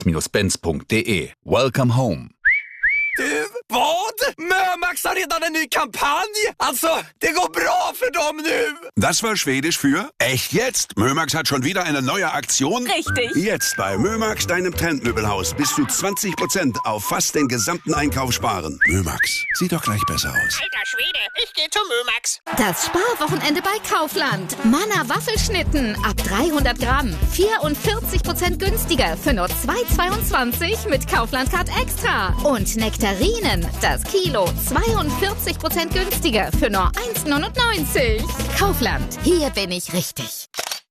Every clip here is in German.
benz.de. Welcome home. Du, vad? Mömax har redan en ny kampanj. Alltså, det går bra für dem nu. Das war Schwedisch für echt jetzt. Mömax hat schon wieder eine neue Aktion. Richtig. Jetzt bei Mömax, deinem Trendmöbelhaus, bis zu 20% auf fast den gesamten Einkauf sparen. Mömax, sieht doch gleich besser aus. Alter Schwede, ich gehe zu Mömax. Das Sparwochenende bei Kaufland. Manna Waffelschnitten ab 300 Gramm. 44% günstiger für nur 2,22 mit Kaufland Card Extra. Und Nektarinen, das Kilo 42% günstiger für nur 1,99. Kaufland, hier bin ich richtig.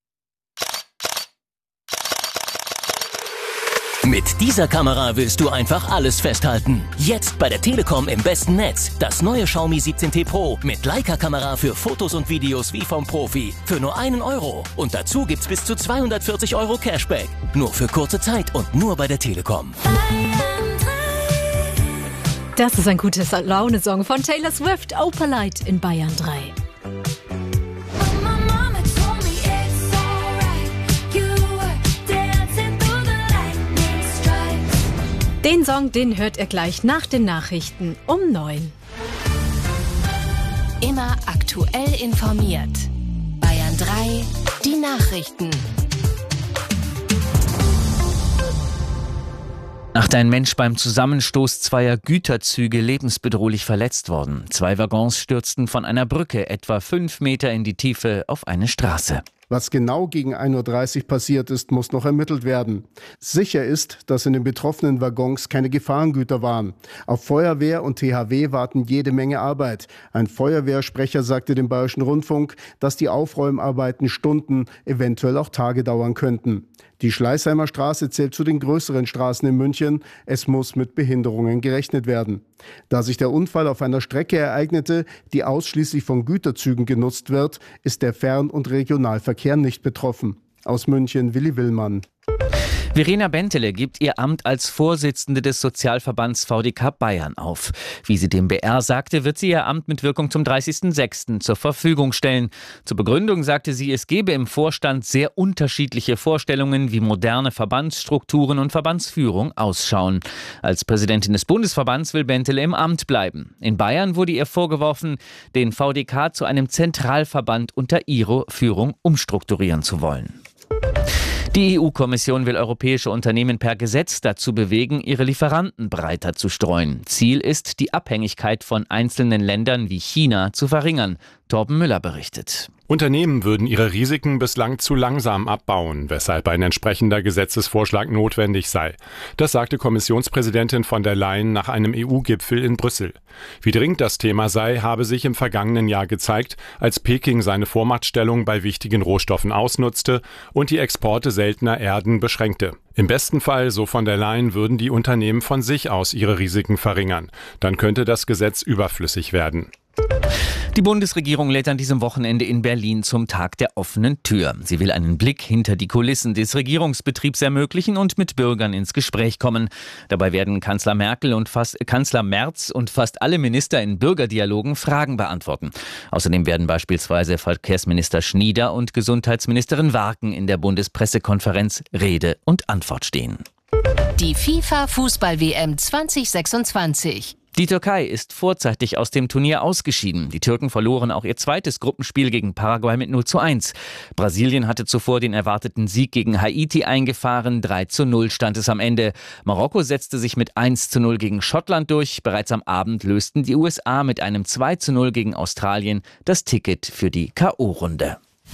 Mit dieser Kamera willst du einfach alles festhalten. Jetzt bei der Telekom im besten Netz. Das neue Xiaomi 17T Pro mit Leica-Kamera für Fotos und Videos wie vom Profi. Für nur €1. Und dazu gibt's bis zu 240 € Cashback. Nur für kurze Zeit und nur bei der Telekom. Das ist ein gutes Laune-Song von Taylor Swift, Opalite in Bayern 3. Den Song, den hört ihr gleich nach den Nachrichten um 9. Immer aktuell informiert. Bayern 3, die Nachrichten. Nacht ein Mensch beim Zusammenstoß zweier Güterzüge lebensbedrohlich verletzt worden. 2 Waggons stürzten von einer Brücke etwa 5 Meter in die Tiefe auf eine Straße. Was genau gegen 1:30 Uhr passiert ist, muss noch ermittelt werden. Sicher ist, dass in den betroffenen Waggons keine Gefahrengüter waren. Auf Feuerwehr und THW warten jede Menge Arbeit. Ein Feuerwehrsprecher sagte dem Bayerischen Rundfunk, dass die Aufräumarbeiten Stunden, eventuell auch Tage dauern könnten. Die Schleißheimer Straße zählt zu den größeren Straßen in München. Es muss mit Behinderungen gerechnet werden. Da sich der Unfall auf einer Strecke ereignete, die ausschließlich von Güterzügen genutzt wird, ist der Fern- und Regionalverkehr nicht betroffen. Aus München, Willi Willmann. Verena Bentele gibt ihr Amt als Vorsitzende des Sozialverbands VDK Bayern auf. Wie sie dem BR sagte, wird sie ihr Amt mit Wirkung zum 30.06. zur Verfügung stellen. Zur Begründung sagte sie, es gebe im Vorstand sehr unterschiedliche Vorstellungen, wie moderne Verbandsstrukturen und Verbandsführung ausschauen. Als Präsidentin des Bundesverbands will Bentele im Amt bleiben. In Bayern wurde ihr vorgeworfen, den VDK zu einem Zentralverband unter ihrer Führung umstrukturieren zu wollen. Die EU-Kommission will europäische Unternehmen per Gesetz dazu bewegen, ihre Lieferanten breiter zu streuen. Ziel ist, die Abhängigkeit von einzelnen Ländern wie China zu verringern. Torben Müller berichtet. Unternehmen würden ihre Risiken bislang zu langsam abbauen, weshalb ein entsprechender Gesetzesvorschlag notwendig sei. Das sagte Kommissionspräsidentin von der Leyen nach einem EU-Gipfel in Brüssel. Wie dringend das Thema sei, habe sich im vergangenen Jahr gezeigt, als Peking seine Vormachtstellung bei wichtigen Rohstoffen ausnutzte und die Exporte seltener Erden beschränkte. Im besten Fall, so von der Leyen, würden die Unternehmen von sich aus ihre Risiken verringern. Dann könnte das Gesetz überflüssig werden. Die Bundesregierung lädt an diesem Wochenende in Berlin zum Tag der offenen Tür. Sie will einen Blick hinter die Kulissen des Regierungsbetriebs ermöglichen und mit Bürgern ins Gespräch kommen. Dabei werden Kanzler Merz und fast alle Minister in Bürgerdialogen Fragen beantworten. Außerdem werden beispielsweise Verkehrsminister Schnieder und Gesundheitsministerin Warken in der Bundespressekonferenz Rede und Antwort stehen. Die FIFA-Fußball-WM 2026. Die Türkei ist vorzeitig aus dem Turnier ausgeschieden. Die Türken verloren auch ihr zweites Gruppenspiel gegen Paraguay mit 0:1. Brasilien hatte zuvor den erwarteten Sieg gegen Haiti eingefahren. 3:0 stand es am Ende. Marokko setzte sich mit 1:0 gegen Schottland durch. Bereits am Abend lösten die USA mit einem 2:0 gegen Australien das Ticket für die K.O.-Runde.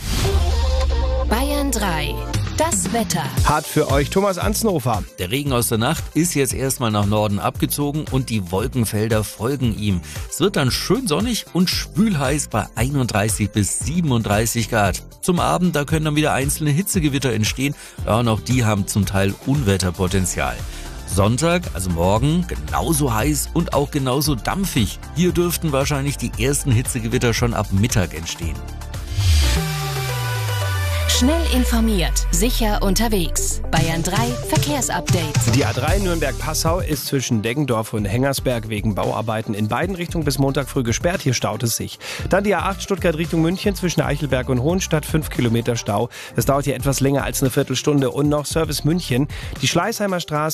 Bayern 3. Das Wetter. Hat für euch Thomas Ansnofer. Der Regen aus der Nacht ist jetzt erstmal nach Norden abgezogen und die Wolkenfelder folgen ihm. Es wird dann schön sonnig und schwülheiß bei 31 bis 37 Grad. Zum Abend, da können dann wieder einzelne Hitzegewitter entstehen. Ja, und auch die haben zum Teil Unwetterpotenzial. Sonntag, also morgen, genauso heiß und auch genauso dampfig. Hier dürften wahrscheinlich die ersten Hitzegewitter schon ab Mittag entstehen. Schnell informiert, sicher unterwegs. Bayern 3 Verkehrsupdate. Die A3 Nürnberg-Passau ist zwischen Deggendorf und Hengersberg wegen Bauarbeiten in beiden Richtungen bis Montag früh gesperrt. Hier staut es sich. Dann die A8 Stuttgart Richtung München zwischen Eichelberg und Hohenstadt, 5 Kilometer Stau. Es dauert hier etwas länger als eine Viertelstunde. Und noch Service München. Die Schleißheimer Straße